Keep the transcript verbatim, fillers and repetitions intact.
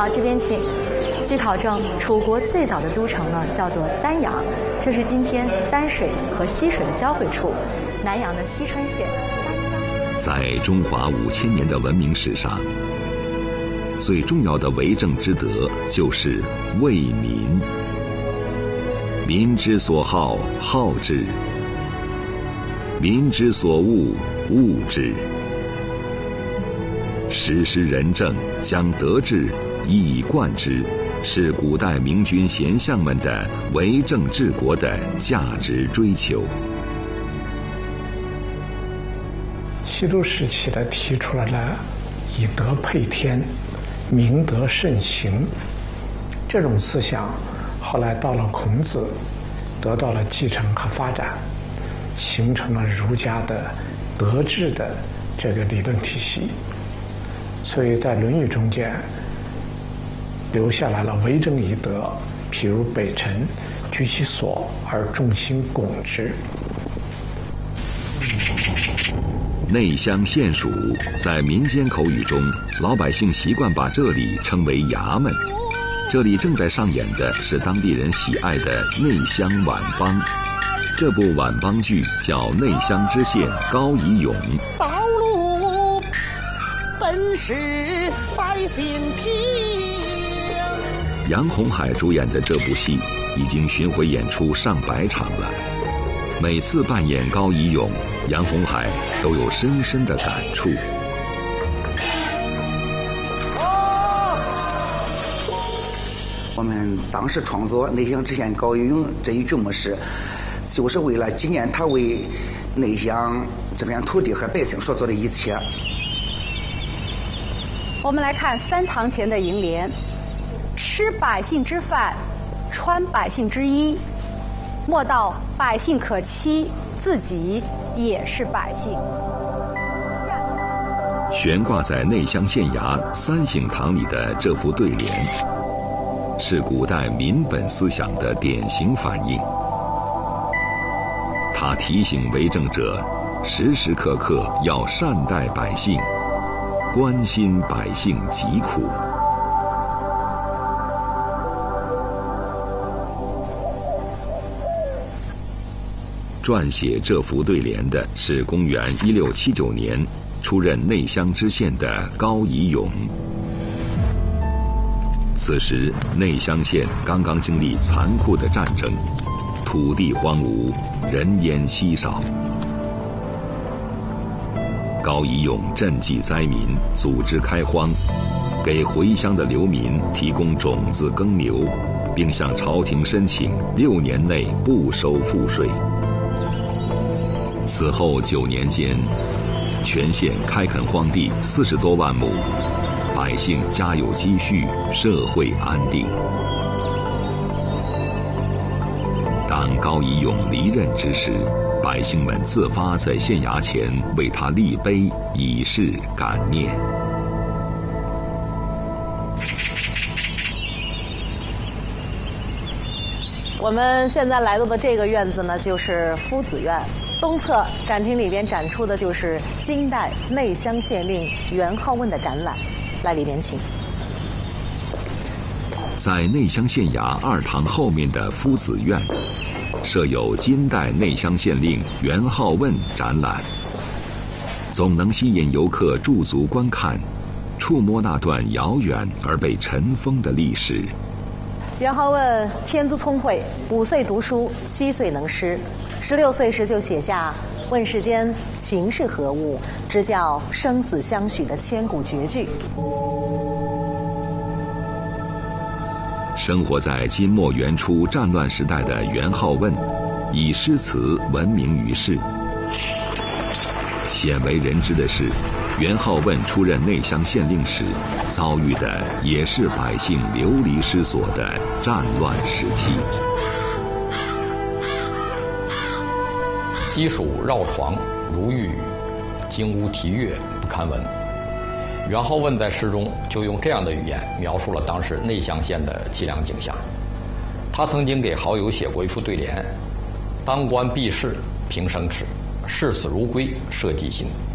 好，这边请。据考证，楚国最早的都城呢叫做丹阳，这是今天丹水和西水的交汇处，南阳的西川县。 在中华五千年的文明史上，最重要的为政之德就是为民。民之所好，好之；民之所恶，恶之。实施仁政，将德治一以贯之，是古代明君贤相们的为政治国的价值追求。 西周时期呢，提出来了以德配天，明德慎行这种思想，后来到了孔子，得到了继承和发展，形成了儒家的德治的这个理论体系。所以在《论语》中间留下来了为政以德，譬如北辰，居其所而众星拱之。 内乡县署在民间口语中，老百姓习惯把这里称为衙门。这里正在上演的是当地人喜爱的内乡晚帮。这部晚帮剧叫《内乡知县高以勇》。 道路本是百姓平。 杨红海主演的这部戏已经巡回演出上百场了。每次扮演高以勇，杨红海都有深深的感触。 我们当时创作内乡知县高以勇这一剧目时，就是为了纪念他为内乡这片土地和百姓所做的一切。 我们来看三堂前的楹联：吃百姓之饭，穿百姓之衣，莫道百姓可欺，自己也是百姓。 悬挂在内乡县衙三省堂里的这副对联，是古代民本思想的典型反映。它提醒为政者时时刻刻要善待百姓，关心百姓疾苦。撰写这幅对联的是公元一六七九年出任内乡知县的高以勇。此时内乡县刚刚经历残酷的战争，土地荒芜，人烟稀少。高以勇赈济灾民，组织开荒，给回乡的流民提供种子耕牛，并向朝廷申请六年内不收赋税。此后九年间，全县开垦荒地四十多万亩，百姓家有积蓄，社会安定。当高以勇离任之时，百姓们自发在县衙前为他立碑，以示感念。 我们现在来到的这个院子呢，就是夫子院。东侧展厅里边展出的就是金代内乡县令元好问的展览，来里边请。 在内乡县衙二堂后面的夫子院，设有金代内乡县令元好问展览，总能吸引游客驻足观看，触摸那段遥远而被尘封的历史。 元好问天资聪慧，五岁读书，七岁能诗。十六岁时就写下“问世间情是何物，直教生死相许”的千古绝句。 生活在金末元初战乱时代的元好问，以诗词闻名于世。鲜为人知的是，元好问出任内乡县令时，遭遇的也是百姓流离失所的战乱时期。 鸡黍绕床如玉宇，金屋题月不堪闻。元好问在诗中就用这样的语言描述了当时内乡县的凄凉景象。他曾经给好友写过一副对联：当官避世平生耻，视死如归摄己心。